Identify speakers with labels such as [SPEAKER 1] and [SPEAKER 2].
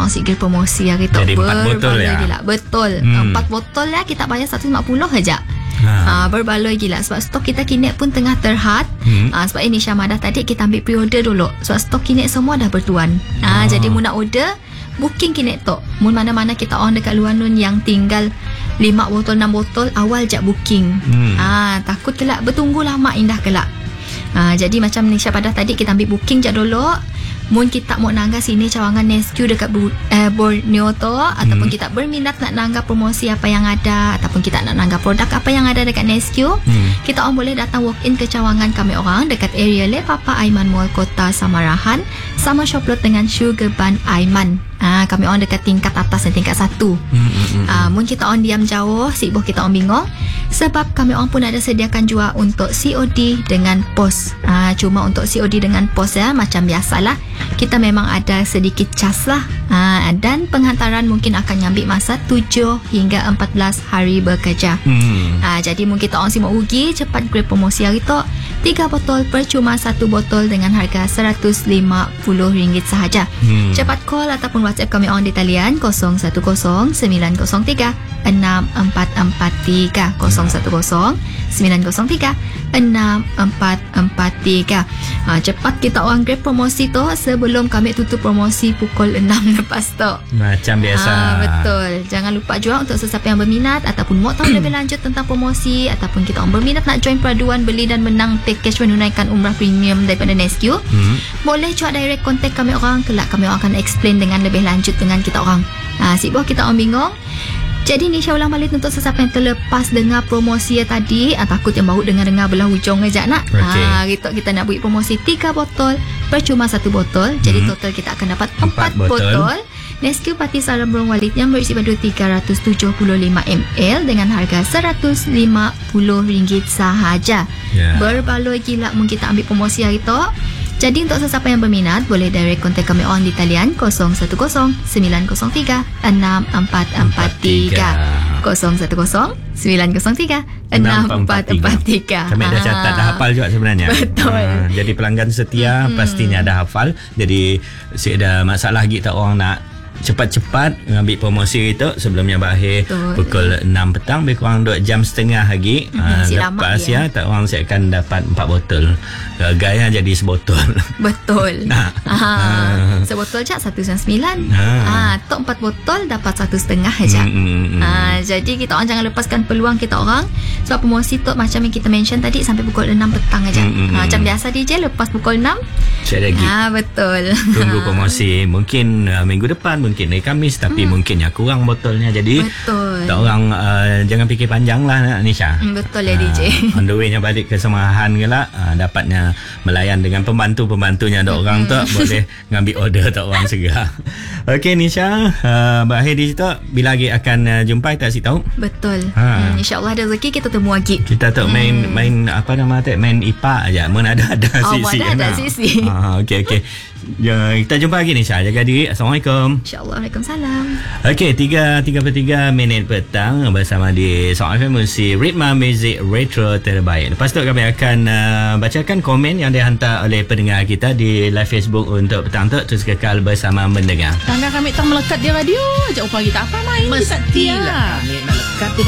[SPEAKER 1] sikit promosi hari tu.
[SPEAKER 2] Jadi 4 botol ya.
[SPEAKER 1] Gila. Betul. 4 botol lah kita bayar 150 saja. Berbaloi gila sebab stok kita kini pun tengah terhad. Sebab ini Syamadah tadi kita ambil pre-order dulu sebab stok kini semua dah bertuan. Jadi mu nak order booking kini tu. Mun mana-mana kita orang dekat luar nun yang tinggal 5 botol 6 botol awal jak booking. Takut kelak bertunggu lama indah kelak. Jadi macam ni Syamadah tadi kita ambil booking jak dulu. Mun kita mau nangga sini cawangan Nesque dekat Borneo tu, ataupun kita berminat nak nangga promosi apa yang ada, ataupun kita nak nangga produk apa yang ada dekat Nesque, kita orang boleh datang walk in ke cawangan kami orang dekat area Le Papa Aiman Mall Kota Samarahan sama shoplot dengan Sugar Bun Aiman. Kami orang dekat tingkat atas dan tingkat 1. Mun kita orang diam jauh, sibuk kita orang bingung sebab kami orang pun ada sediakan jual untuk COD dengan pos. Cuma untuk COD dengan pos ya macam biasalah. Kita memang ada sedikit cas lah. Dan penghantaran mungkin akan nyambil masa 7 hingga 14 hari bekerja. Jadi mungkin kita orang simak rugi cepat grab promosi hari tu 3 botol percuma 1 botol dengan harga RM150 sahaja. Cepat call ataupun WhatsApp kami orang di talian 010 903 6443 010 903 6443. Cepat kita orang grab promosi tu sebelum kami tutup promosi pukul 6 lepas tu. Macam biasa. Betul. Jangan lupa juga untuk sesiapa yang berminat ataupun mau tahu lebih lanjut tentang promosi ataupun kita orang berminat nak join peraduan beli dan menang package menunaikan umrah premium daripada Nesque, boleh juga direct contact kami orang. Kelak kami orang akan explain dengan lebih lanjut dengan kita orang. Sibuk kita orang bingung. Jadi ni saya ulang balik untuk sesiapa yang terlepas dengar promosi tadi, takut yang baru dengar-dengar belah hujung aja nak. Gitu kita nak buat promosi 3 botol percuma 1 botol. Jadi total kita akan dapat 4 botol Nesque Pati Saram Burung Walid yang berisi padu 375 ml dengan harga RM150 sahaja. Berbaloi gila mungkin kita ambil promosi hari tu. Jadi untuk sesiapa yang berminat boleh direct contact kami on di talian 010 903 6443 010 903 6443.
[SPEAKER 2] Kami dah catat, dah hafal juga sebenarnya.
[SPEAKER 1] Betul.
[SPEAKER 2] Jadi pelanggan setia pastinya dah hafal. Jadi ada masalah lagi tak orang nak cepat-cepat mengambil promosi itu sebelumnya berakhir pukul 6 petang, lebih kurang 2 jam setengah lagi. Lepas ya tak orang saya akan dapat 4 botol. Gaya jadi sebotol. Betul. Sebotol cak 199. Tok 4 botol dapat 1,5 aja. Jadi kita orang jangan lepaskan peluang kita orang sebab promosi tu macam yang kita mention tadi sampai pukul 6 petang aja. Macam biasa DJ lepas pukul 6 saya lagi. Betul. Tunggu promosi mungkin minggu depan, mungkin hari Khamis, tapi mungkin ya kurang botolnya. Jadi tak orang jangan fikir panjang lah Nisha. Betul ya DJ. On the way nya balik ke Samarahan ke lah, dapatnya melayan dengan pembantu-pembantunya dok orang tu boleh ngambil order tak orang segar. Okey Nisha, berakhir di situ bila lagi akan jumpa kita kasih tahu. Betul. InsyaAllah ada rezeki kita temu lagi. Kita tak main apa nama tak main IPA aja. Mana ada sisi. Ada sisi. Okey. Ya, kita jumpa lagi Nisha. Jaga diri. Assalamualaikum. InsyaAllah. Waalaikumsalam. Okey, 3:33 petang bersama di Sound FM Musi Ritma Music Retro terbaik. Lepas tu kami akan bacakan komen yang dihantar oleh pendengar kita di live Facebook untuk petang tu. Terus kekal bersama mendengar.
[SPEAKER 3] Tangga kami tak melekat di radio. Ajak upah kita apa main. Mestilah kami nak lekat di